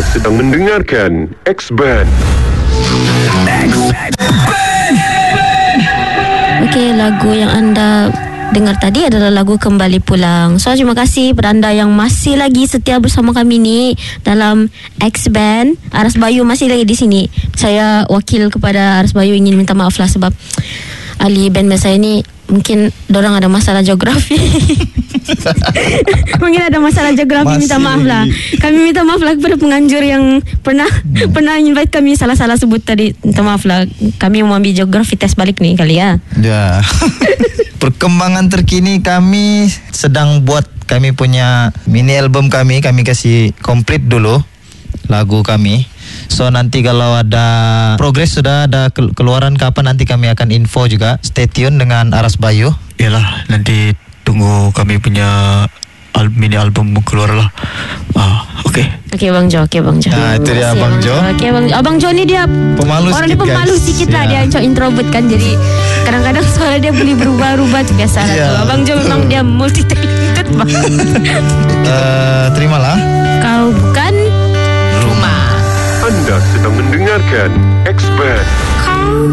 sedang mendengarkan X-Band. Okey, lagu yang anda dengar tadi adalah lagu Kembali Pulang. So, terima kasih kepada anda yang masih lagi setia bersama kami ni dalam X-Band. Aras Bayu masih lagi di sini. Saya wakil kepada Aras Bayu ingin minta maaf lah sebab ahli band saya ni mungkin dorang ada masalah geografi. Mungkin ada masalah geografi. Minta maaf lah. Kami minta maaf lah kepada penganjur yang pernah invite kami salah-salah sebut tadi. Minta maaf lah. Kami mau ambil geografi test balik nih kali ya. Ya. Perkembangan terkini kami sedang buat kami punya mini album kami kasih komplit dulu lagu kami. So nanti kalau ada progres, sudah ada keluaran kapan, nanti kami akan info juga. Stay tune dengan Aras Bayu. Yalah, nanti tunggu kami punya mini album keluar lah. Okey Bang Jo. Nah, itu dia Abang Jo. Okey Abang Jo ni dia pemalu orang sikit, dia pemalu guys. sikit lah. Dia introvert kan, jadi kadang-kadang suara dia boleh berubah-ubah tu biasa lah tu. Abang Jo memang dia multi talented bang. Terimalah. Kau bukan Anda sedang mendengarkan